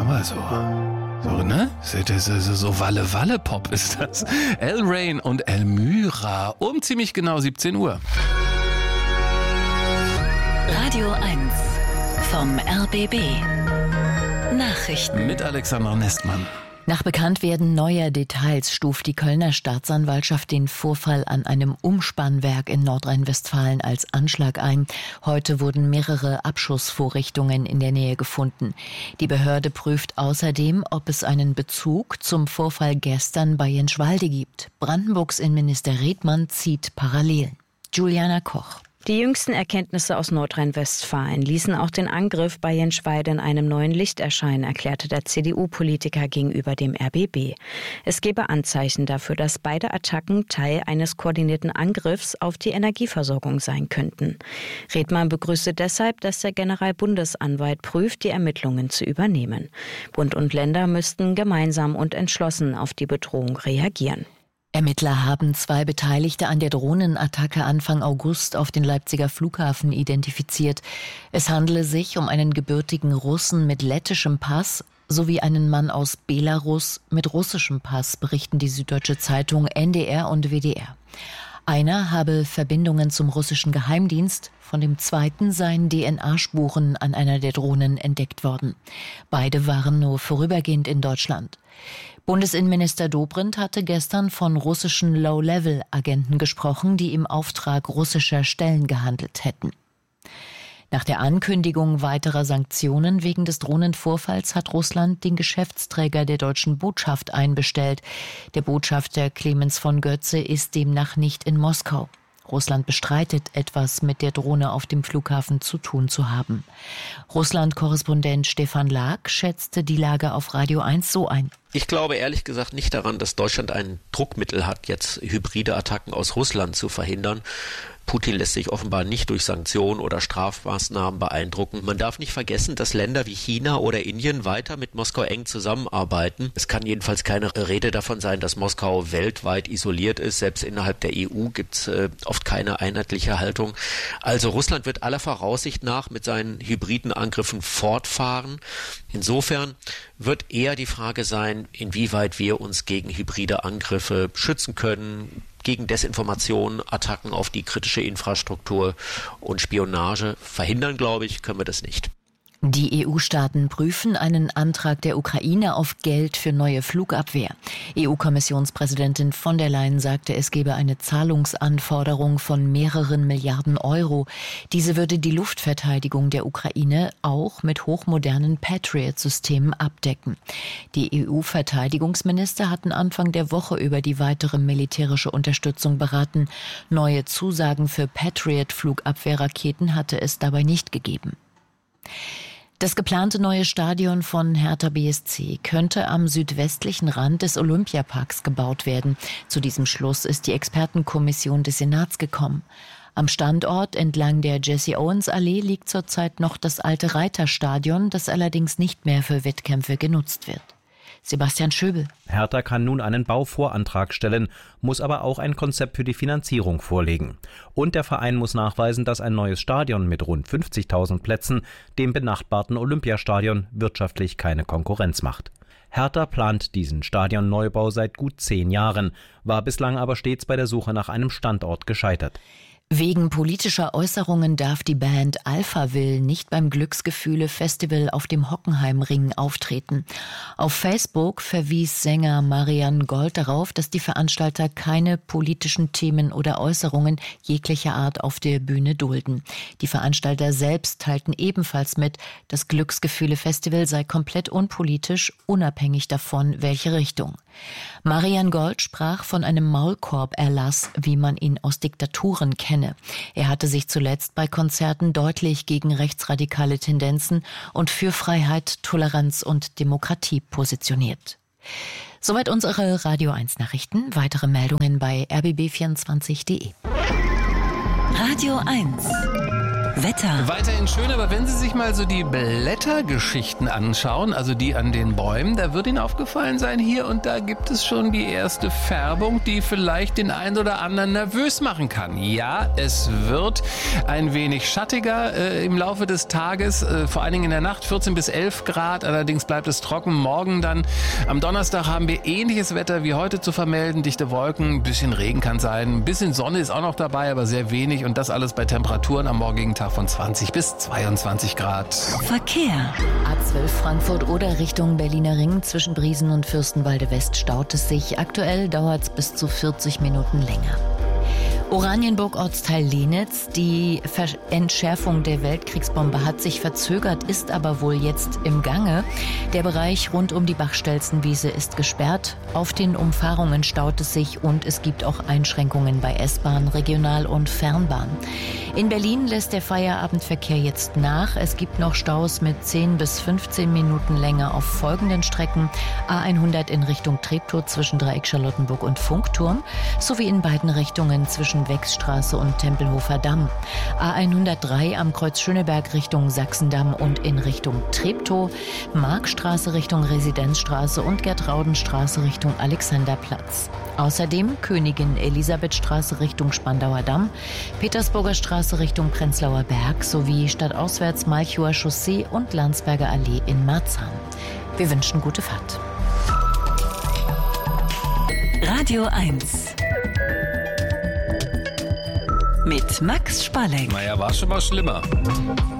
aber so, ne? So Walle-Walle-Pop ist das. El Rain und Elmyra um ziemlich genau 17 Uhr. Radio 1 vom RBB. Nachrichten Mit Alexandra Nestmann. Nach Bekanntwerden neuer Details stuft die Kölner Staatsanwaltschaft den Vorfall an einem Umspannwerk in Nordrhein-Westfalen als Anschlag ein. Heute wurden mehrere Abschussvorrichtungen in der Nähe gefunden. Die Behörde prüft außerdem, ob es einen Bezug zum Vorfall gestern bei Jenschwalde gibt. Brandenburgs Innenminister Redmann zieht Parallelen. Juliana Koch. Die jüngsten Erkenntnisse aus Nordrhein-Westfalen ließen auch den Angriff bei Jenschwalde in einem neuen Licht erscheinen, erklärte der CDU-Politiker gegenüber dem RBB. Es gebe Anzeichen dafür, dass beide Attacken Teil eines koordinierten Angriffs auf die Energieversorgung sein könnten. Redmann begrüßte deshalb, dass der Generalbundesanwalt prüft, die Ermittlungen zu übernehmen. Bund und Länder müssten gemeinsam und entschlossen auf die Bedrohung reagieren. Ermittler haben 2 Beteiligte an der Drohnenattacke Anfang August auf den Leipziger Flughafen identifiziert. Es handele sich um einen gebürtigen Russen mit lettischem Pass sowie einen Mann aus Belarus mit russischem Pass, berichten die Süddeutsche Zeitung, NDR und WDR. Einer habe Verbindungen zum russischen Geheimdienst, von dem zweiten seien DNA-Spuren an einer der Drohnen entdeckt worden. Beide waren nur vorübergehend in Deutschland. Bundesinnenminister Dobrindt hatte gestern von russischen Low-Level-Agenten gesprochen, die im Auftrag russischer Stellen gehandelt hätten. Nach der Ankündigung weiterer Sanktionen wegen des Drohnenvorfalls hat Russland den Geschäftsträger der deutschen Botschaft einbestellt. Der Botschafter Clemens von Götze ist demnach nicht in Moskau. Russland bestreitet, etwas mit der Drohne auf dem Flughafen zu tun zu haben. Russland-Korrespondent Stefan Lag schätzte die Lage auf Radio 1 so ein. Ich glaube ehrlich gesagt nicht daran, dass Deutschland ein Druckmittel hat, jetzt hybride Attacken aus Russland zu verhindern. Putin lässt sich offenbar nicht durch Sanktionen oder Strafmaßnahmen beeindrucken. Man darf nicht vergessen, dass Länder wie China oder Indien weiter mit Moskau eng zusammenarbeiten. Es kann jedenfalls keine Rede davon sein, dass Moskau weltweit isoliert ist. Selbst innerhalb der EU gibt es oft keine einheitliche Haltung. Also Russland wird aller Voraussicht nach mit seinen hybriden Angriffen fortfahren. Insofern wird eher die Frage sein, inwieweit wir uns gegen hybride Angriffe schützen können, gegen Desinformation, Attacken auf die kritische Infrastruktur und Spionage verhindern, glaube ich, können wir das nicht. Die EU-Staaten prüfen einen Antrag der Ukraine auf Geld für neue Flugabwehr. EU-Kommissionspräsidentin von der Leyen sagte, es gebe eine Zahlungsanforderung von mehreren Milliarden Euro. Diese würde die Luftverteidigung der Ukraine auch mit hochmodernen Patriot-Systemen abdecken. Die EU-Verteidigungsminister hatten Anfang der Woche über die weitere militärische Unterstützung beraten. Neue Zusagen für Patriot-Flugabwehrraketen hatte es dabei nicht gegeben. Das geplante neue Stadion von Hertha BSC könnte am südwestlichen Rand des Olympiaparks gebaut werden. Zu diesem Schluss ist die Expertenkommission des Senats gekommen. Am Standort entlang der Jesse-Owens-Allee liegt zurzeit noch das alte Reiterstadion, das allerdings nicht mehr für Wettkämpfe genutzt wird. Sebastian Schöbel. Hertha kann nun einen Bauvorantrag stellen, muss aber auch ein Konzept für die Finanzierung vorlegen. Und der Verein muss nachweisen, dass ein neues Stadion mit rund 50.000 Plätzen dem benachbarten Olympiastadion wirtschaftlich keine Konkurrenz macht. Hertha plant diesen Stadionneubau seit gut 10 Jahren, war bislang aber stets bei der Suche nach einem Standort gescheitert. Wegen politischer Äußerungen darf die Band Alphaville nicht beim Glücksgefühle-Festival auf dem Hockenheimring auftreten. Auf Facebook verwies Sänger Marian Gold darauf, dass die Veranstalter keine politischen Themen oder Äußerungen jeglicher Art auf der Bühne dulden. Die Veranstalter selbst teilten ebenfalls mit, das Glücksgefühle-Festival sei komplett unpolitisch, unabhängig davon, welche Richtung. Marian Gold sprach von einem Maulkorb-Erlass, wie man ihn aus Diktaturen kenne. Er hatte sich zuletzt bei Konzerten deutlich gegen rechtsradikale Tendenzen und für Freiheit, Toleranz und Demokratie positioniert. Soweit unsere Radio 1 Nachrichten. Weitere Meldungen bei rbb24.de. Radio 1 Wetter. Weiterhin schön, aber wenn Sie sich mal so die Blättergeschichten anschauen, also die an den Bäumen, da wird Ihnen aufgefallen sein, hier und da gibt es schon die erste Färbung, die vielleicht den einen oder anderen nervös machen kann. Ja, es wird ein wenig schattiger im Laufe des Tages, vor allen Dingen in der Nacht 14 bis 11 Grad, allerdings bleibt es trocken. Morgen dann, am Donnerstag haben wir ähnliches Wetter wie heute zu vermelden, dichte Wolken, ein bisschen Regen kann sein, ein bisschen Sonne ist auch noch dabei, aber sehr wenig und das alles bei Temperaturen am morgigen Tag von 20 bis 22 Grad. Verkehr. A12 Frankfurt-Oder Richtung Berliner Ring zwischen Briesen und Fürstenwalde West staut es sich. Aktuell dauert es bis zu 40 Minuten länger. Oranienburg, Ortsteil Lenitz. Die Entschärfung der Weltkriegsbombe hat sich verzögert, ist aber wohl jetzt im Gange. Der Bereich rund um die Bachstelzenwiese ist gesperrt. Auf den Umfahrungen staut es sich und es gibt auch Einschränkungen bei S-Bahn, Regional- und Fernbahn. In Berlin lässt der Feierabendverkehr jetzt nach. Es gibt noch Staus mit 10 bis 15 Minuten länger auf folgenden Strecken. A100 in Richtung Treptow zwischen Dreieck Charlottenburg und Funkturm sowie in beiden Richtungen zwischen Wechsstraße und Tempelhofer Damm. A103 am Kreuz Schöneberg Richtung Sachsendamm und in Richtung Treptow. Markstraße Richtung Residenzstraße und Gertraudenstraße Richtung Alexanderplatz. Außerdem Königin Elisabethstraße Richtung Spandauer Damm, Petersburger Straße Richtung Prenzlauer Berg sowie stadtauswärts Malchower Chaussee und Landsberger Allee in Marzahn. Wir wünschen gute Fahrt. Radio 1. Mit Max Spalleck. Naja, war schon mal schlimmer.